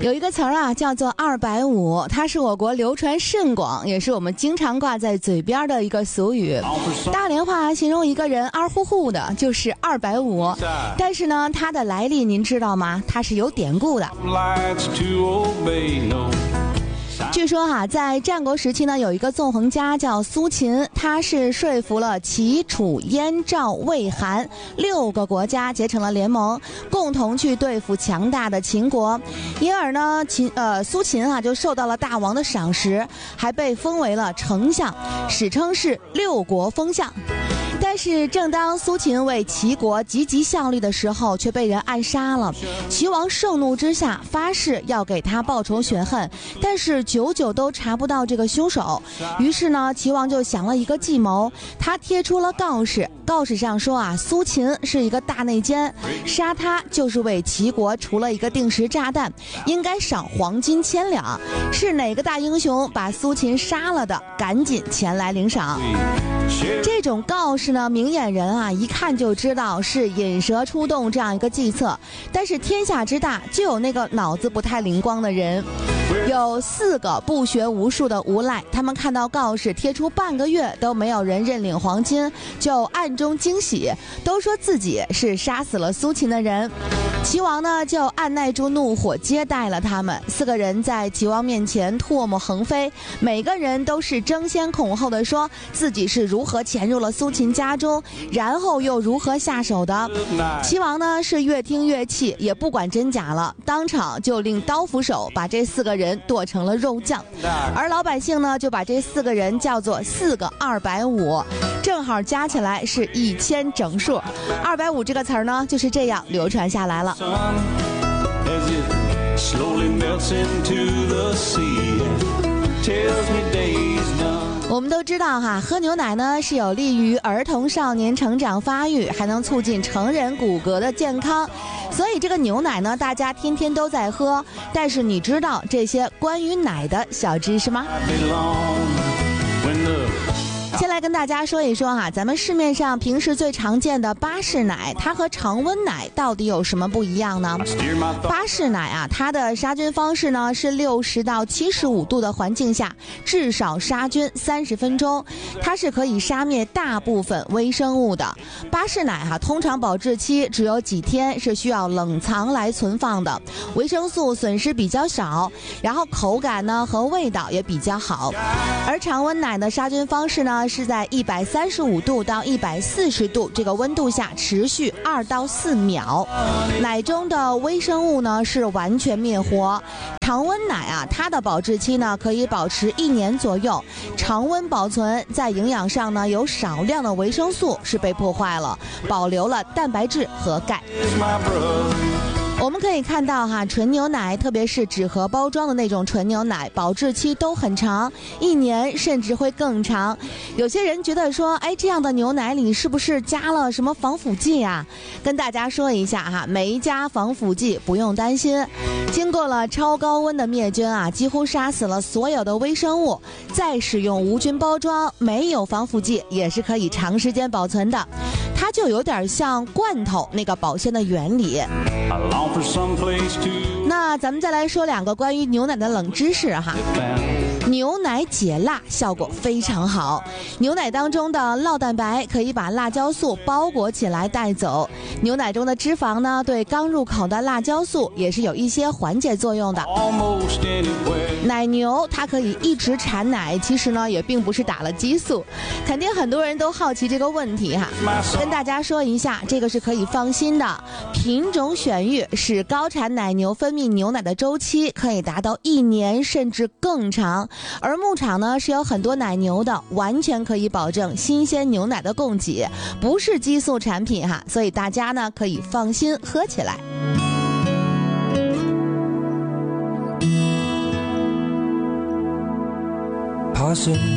有一个词儿啊，叫做250，它是我国流传甚广，也是我们经常挂在嘴边的一个俗语。大连话形容一个人二乎乎的，就是250。但是呢，它的来历您知道吗？它是有典故的。据说在战国时期呢，有一个纵横家叫苏秦，他是说服了齐、楚、燕、赵、魏、韩6个国家结成了联盟，共同去对付强大的秦国。因而呢，苏秦就受到了大王的赏识，还被封为了丞相，史称是6国封相。但是正当苏秦为齐国积极效力的时候，却被人暗杀了。齐王盛怒之下，发誓要给他报仇雪恨，但是久久都查不到这个凶手。于是呢，齐王就想了一个计谋，他贴出了告示，告示上说苏秦是一个大内奸，杀他就是为齐国除了一个定时炸弹，应该赏黄金1000两。是哪个大英雄把苏秦杀了的，赶紧前来领赏。这种告示呢，明眼人一看就知道是引蛇出洞这样一个计策，但是天下之大，就有那个脑子不太灵光的人。有4个不学无术的无赖，他们看到告示贴出半个月都没有人认领黄金，就暗中惊喜，都说自己是杀死了苏秦的人。齐王呢就按耐住怒火接待了他们。4个人在齐王面前唾沫横飞，每个人都是争先恐后的说自己是如何潜入了苏秦家中，然后又如何下手的。齐王呢是越听越气，也不管真假了，当场就令刀斧手把这4个人剁成了肉酱。而老百姓呢就把这4个人叫做4个250，正好加起来是1000整数。250这个词儿呢就是这样流传下来了。我们都知道喝牛奶呢是有利于儿童少年成长发育，还能促进成人骨骼的健康，所以这个牛奶呢大家天天都在喝。但是你知道这些关于奶的小知识吗？先来跟大家说一说咱们市面上平时最常见的巴氏奶，它和常温奶到底有什么不一样呢？巴氏奶它的杀菌方式呢是60到75度的环境下至少杀菌30分钟，它是可以杀灭大部分微生物的。巴氏奶通常保质期只有几天，是需要冷藏来存放的，维生素损失比较少，然后口感呢和味道也比较好。而常温奶的杀菌方式呢是在135度到140度这个温度下持续2到4秒，奶中的微生物呢是完全灭活。常温奶它的保质期呢可以保持1年左右，常温保存在营养上呢有少量的维生素是被破坏了，保留了蛋白质和钙。我们可以看到纯牛奶，特别是纸盒包装的那种纯牛奶，保质期都很长，1年甚至会更长。有些人觉得说这样的牛奶里是不是加了什么防腐剂啊？跟大家说一下没加防腐剂，不用担心。经过了超高温的灭菌几乎杀死了所有的微生物，再使用无菌包装，没有防腐剂，也是可以长时间保存的。它就有点像罐头那个保鲜的原理。那咱们再来说2个关于牛奶的冷知识牛奶解辣效果非常好，牛奶当中的酪蛋白可以把辣椒素包裹起来带走，牛奶中的脂肪呢对刚入口的辣椒素也是有一些缓解作用的。奶牛它可以一直产奶，其实呢也并不是打了激素。肯定很多人都好奇这个问题跟大家说一下，这个是可以放心的。品种选育使高产奶牛分泌牛奶的周期可以达到1年甚至更长，而牧场呢是有很多奶牛的，完全可以保证新鲜牛奶的供给，不是激素产品所以大家呢可以放心喝起来。 Passing